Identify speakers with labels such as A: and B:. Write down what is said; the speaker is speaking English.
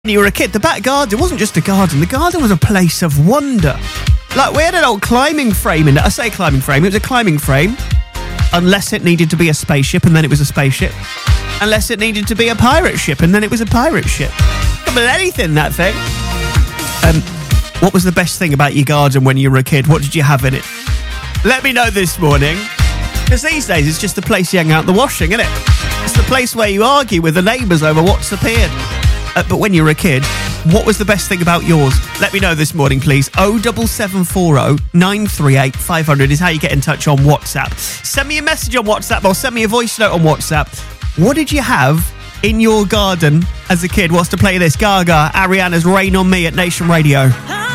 A: When you were a kid, the back garden wasn't just a garden. The garden was a place of wonder. Like, we had an old climbing frame in it. I say climbing frame. It was a climbing frame. Unless it needed to be a spaceship, and then it was a spaceship. Unless it needed to be a pirate ship, and then it was a pirate ship. Could be anything, that thing. What was the best thing about your garden when you were a kid? What did you have in it? Let me know this morning. Because these days, it's just the place you hang out the washing, isn't it? It's the place where you argue with the neighbours over what's appeared. But when you were a kid, what was the best thing about yours? Let me know this morning, please. 07740 938 500 is how you get in touch on WhatsApp. Send me a message on WhatsApp or send me a voice note on WhatsApp. What did you have in your garden as a kid? What's to play this? Gaga, Ariana's Rain on Me at Nation Radio.